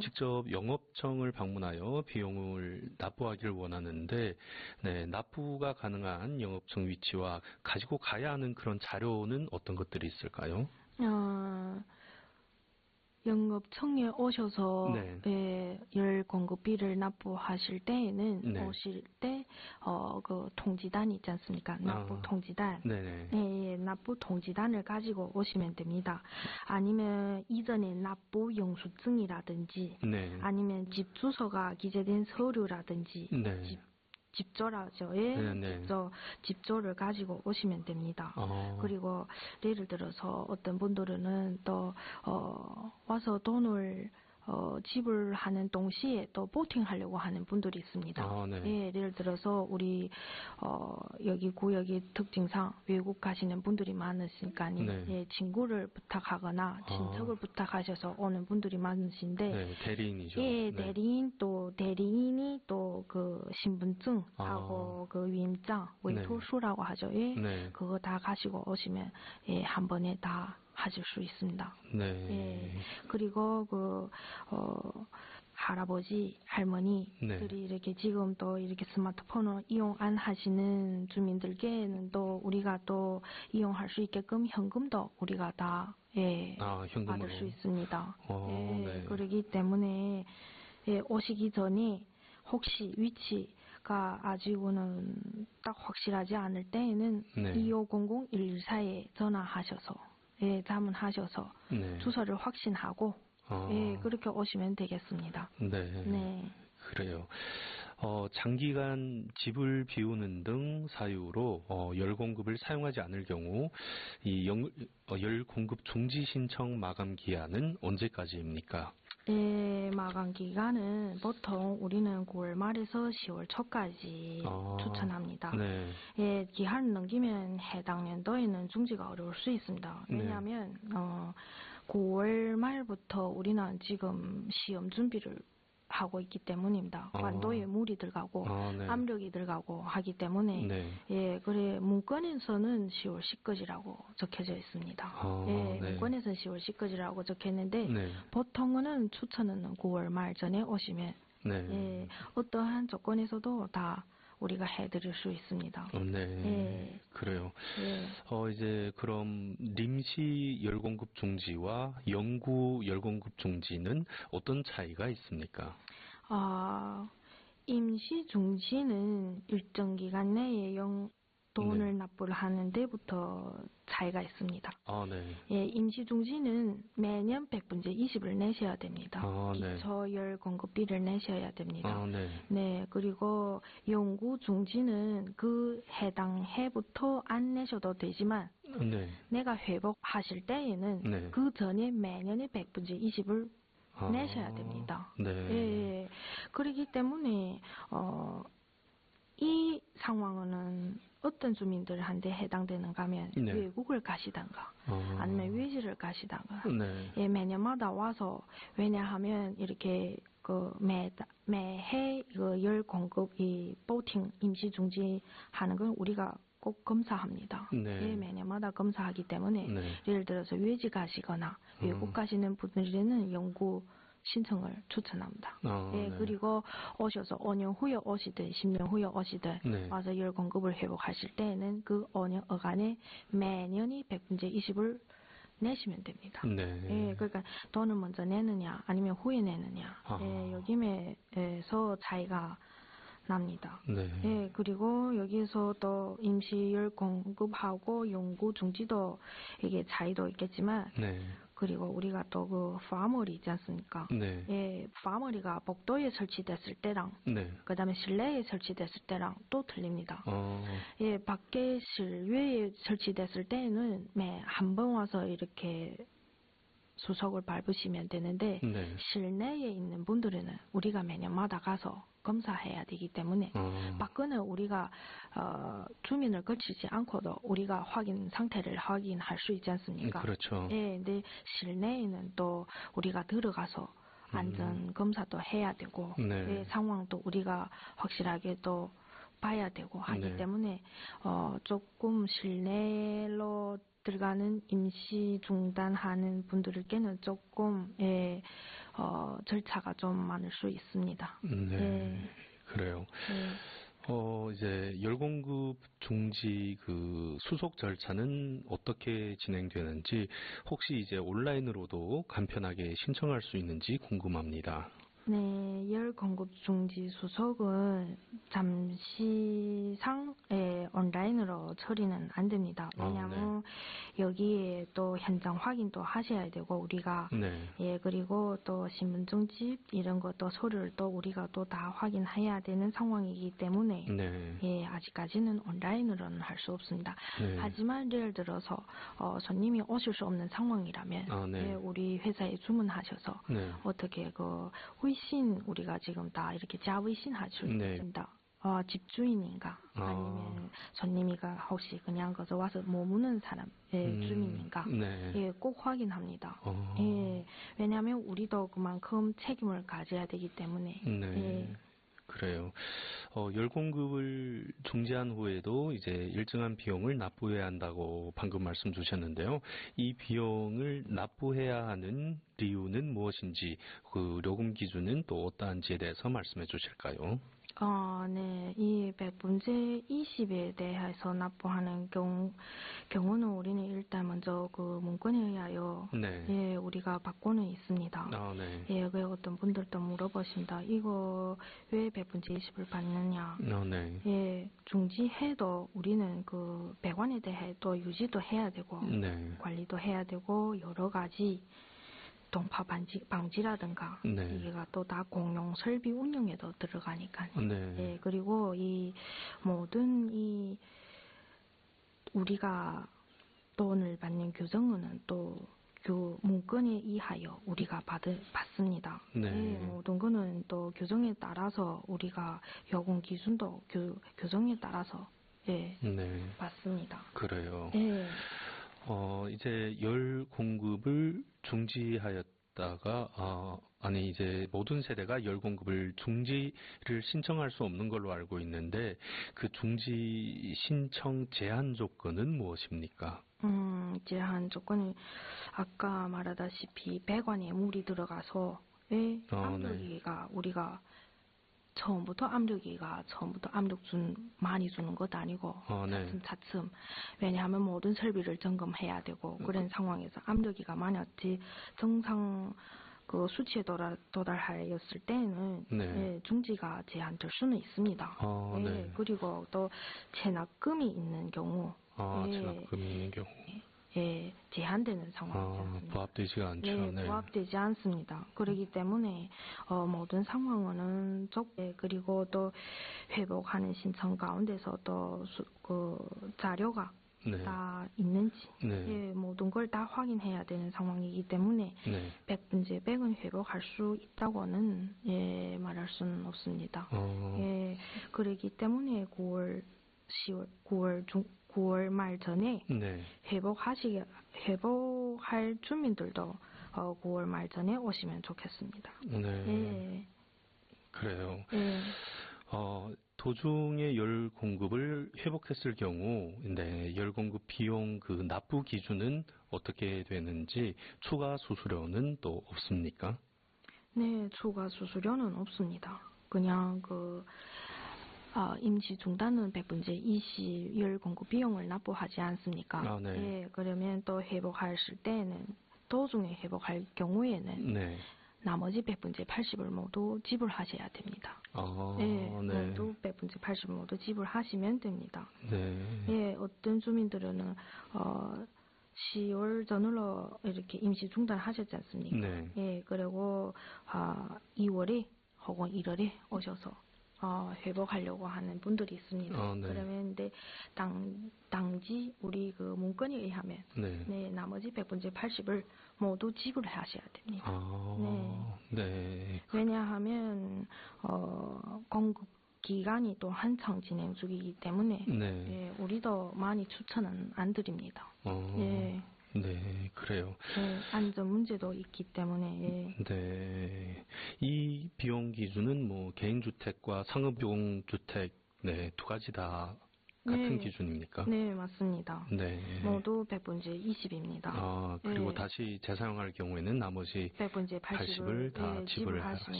직접 영업청을 방문하여 비용을 납부하기를 원하는데, 네, 납부가 가능한 영업청 위치와 가지고 가야 하는 그런 자료는 어떤 것들이 있을까요? 영업청에 오셔서 네. 열 공급비를 납부하실 때에는 네. 오실 때 그 통지단이 있지 않습니까? 납부 통지단. 네네. 예, 납부 통지단을 가지고 오시면 됩니다. 아니면 이전에 납부 영수증이라든지 네. 아니면 집 주소가 기재된 서류라든지 네. 집조라죠. 예, 네네. 집조를 가지고 오시면 됩니다. 그리고 예를 들어서 어떤 분들은 또 와서 돈을 지불하는 동시에 또 보팅하려고 하는 분들이 있습니다. 네. 예, 예를 들어서 우리 여기 구역의 특징상 외국 가시는 분들이 많으시니까 네. 예, 친구를 부탁하거나 친척을 부탁하셔서 오는 분들이 많으신데 네, 대리인이죠. 예, 네. 대리인이 또 그 신분증하고 그 위임장, 외토수라고 하죠. 예, 네. 그거 다 가지고 오시면 예, 한 번에 다 하실 수 있습니다. 네. 예, 그리고 할아버지, 할머니들이 이렇게 지금 또 이렇게 스마트폰을 이용 안 하시는 주민들께는 또 우리가 또 이용할 수 있게끔 현금도 우리가 다 받을 수 있습니다. 네. 그러기 때문에 오시기 전에 혹시 위치가 아직은 딱 확실하지 않을 때에는 2500-114에 전화하셔서 자문하셔서 주소를 확신하고 그렇게 오시면 되겠습니다. 네. 그래요. 장기간 집을 비우는 등 사유로 열 공급을 사용하지 않을 경우 이 열 공급 중지 신청 마감 기한은 언제까지입니까? 마감 기간은 보통 우리는 9월 말에서 10월 초까지 추천합니다. 네. 기한을 넘기면 해당 연도에는 중지가 어려울 수 있습니다. 왜냐하면 9월 말부터 우리는 지금 시험 준비를 하고 있기 때문입니다. 완도에 물이 들어가고 압력이 들어가고 하기 때문에 그래 문건에서는 10월 10까지라고 적혀져 있습니다. 문건에서는 10월 10까지라고 적혔는데 보통은 추천은 9월 말 전에 오시면 어떠한 조건에서도 다 우리가 해드릴 수 있습니다. 그래요. 이제 그럼臨時 열공급 중지와 영구 열공급 중지는 어떤 차이가 있습니까? 임시 중지는 일정 기간 내에 돈을 납부를 하는 데부터 차이가 있습니다. 임시 중지는 매년 100분의 20을 내셔야 됩니다. 기초 열 공급비를 내셔야 됩니다. 그리고 영구 중지는 그 해당 해부터 안 내셔도 되지만 내가 회복하실 때에는 그 전에 매년에 100분의 20을 내셔야 됩니다. 그렇기 때문에 이 상황은 어떤 주민들한테 해당되는가 하면 외국을 가시던가 아니면 외지를 가시던가 매년마다 와서 왜냐하면 이렇게 매해 열 공급이 보팅 임시 중지하는 건 우리가 꼭 검사합니다. 매년마다 검사하기 때문에 예를 들어서 외지 가시거나 외국 가시는 분들에는 영구 신청을 추천합니다. 그리고 오셔서 5년 후에 오시든 10년 후에 오시든 와서 열 공급을 회복하실 때에는 그 5년 어간에 매년이 100분의 20을 내시면 됩니다. 그러니까 돈을 먼저 내느냐 아니면 후에 내느냐 여기에서 차이가 납니다. 그리고 여기서 또 임시 열 공급하고 영구 중지도 이게 차이도 있겠지만 그리고 우리가 또 그 파머리 있지 않습니까? 파머리가 복도에 설치됐을 때랑 그 다음에 실내에 설치됐을 때랑 또 틀립니다. 밖에 실외에 설치됐을 때는 한 번 와서 이렇게 수속을 밟으시면 되는데 실내에 있는 분들은 우리가 매년마다 가서 검사해야 되기 때문에 밖에는 우리가 주민을 거치지 않고도 우리가 상태를 확인할 수 있지 않습니까? 그렇죠. 근데 실내에는 또 우리가 들어가서 안전 검사도 해야 되고 상황도 우리가 확실하게 또 봐야 되고 하기 때문에 조금 실내로 들어가는 임시 중단하는 분들께는 조금 절차가 좀 많을 수 있습니다. 네, 예. 그래요. 예. 이제 열공급 중지 그 수속 절차는 어떻게 진행되는지 혹시 이제 온라인으로도 간편하게 신청할 수 있는지 궁금합니다. 네, 열 공급 중지 수속은 잠시상 온라인으로 처리는 안 됩니다. 왜냐하면 여기에 또 현장 확인도 하셔야 되고 우리가 예 그리고 또 신분증집 이런 것도 서류를 또 우리가 또 다 확인해야 되는 상황이기 때문에 예 아직까지는 온라인으로는 할 수 없습니다. 하지만 예를 들어서 손님이 오실 수 없는 상황이라면 예, 우리 회사에 주문하셔서 어떻게 그微信 우리가 지금 다 이렇게 자微信 할 수 있습니다. 집주인인가 아니면 손님이가 혹시 그냥 거기서 와서 머무는 사람의 주민인가 예, 꼭 확인합니다. 예, 왜냐하면 우리도 그만큼 책임을 가져야 되기 때문에 예. 그래요. 열공급을 중지한 후에도 이제 일정한 비용을 납부해야 한다고 방금 말씀 주셨는데요. 이 비용을 납부해야 하는 이유는 무엇인지, 그 요금 기준은 또 어떠한지에 대해서 말씀해 주실까요? 네. 이 20%에 대해서 납부하는 경우는 우리는 일단 먼저 그 문건에 의하여 예, 우리가 받고는 있습니다. 예, 왜 어떤 분들도 물어보신다. 이거 왜 20%를 받느냐. 예, 중지해도 우리는 그 배관에 대해 또 유지도 해야 되고 관리도 해야 되고 여러 가지 동파 방지라든가 이게가 또 다 공용 설비 운영에도 들어가니까. 예, 그리고 이 모든 이 우리가 돈을 받는 규정은 또 문건에 의하여 우리가 받습니다. 예, 모든 거는 또 규정에 따라서 우리가 요금 기준도 규정에 따라서 예, 받습니다. 그래요. 예. 이제 열 공급을 중지하였다가, 이제 모든 세대가 열 공급을 중지를 신청할 수 없는 걸로 알고 있는데, 그 중지 신청 제한 조건은 무엇입니까? 제한 조건은 아까 말하다시피 배관에 물이 들어가서, 압력기가 우리가 처음부터 압력기가 압력 많이 주는 것도 아니고 차츰 왜냐하면 모든 설비를 점검해야 되고 그런 상황에서 압력기가 많았지 정상 그 수치에 도달하였을 때는 예, 중지가 제한될 수는 있습니다. 그리고 또 체납금이 있는 경우 체납금이 있는 경우 예, 제한되는 상황이지 않습니까? 부합되지가 않죠. 부합되지 않습니다. 그렇기 때문에 모든 상황은 그리고 또 회복하는 신청 가운데서 또 그 자료가 다 있는지 예, 모든 걸 다 확인해야 되는 상황이기 때문에 100분제 100은 회복할 수 있다고는 예, 말할 수는 없습니다. 예, 그렇기 때문에 9월 말 전에 회복할 주민들도 9월 말 전에 오시면 좋겠습니다. 그래요. 도중에 열 공급을 회복했을 경우, 열 공급 비용 그 납부 기준은 어떻게 되는지 추가 수수료는 또 없습니까? 네, 추가 수수료는 없습니다. 그냥 임시 중단은 100분제 20 열 공급 비용을 납부하지 않습니까? 예, 그러면 또 회복하실 때는 도중에 회복할 경우에는 나머지 100분제 80을 모두 지불하셔야 됩니다. 모두 100분제 80을 모두 지불하시면 됩니다. 예, 어떤 주민들은 10월 전후로 이렇게 임시 중단하셨지 않습니까? 예, 그리고 2월에 혹은 1월에 오셔서 회복하려고 하는 분들이 있습니다. 그러면 근데 당지 우리 그 문건에 의하면 나머지 100분제 80을 모두 지불하셔야 됩니다. 왜냐하면 공급 기간이 또 한창 진행 중이기 때문에 예, 우리도 많이 추천은 안 드립니다. 그래요. 안전 문제도 있기 때문에. 이 비용 기준은 뭐 개인주택과 상업용 주택 두 가지 다 같은 기준입니까? 네, 맞습니다. 네. 모두 100분지에 20입니다. 그리고 다시 재사용할 경우에는 나머지 100분지에 80을 다 지불을 하시는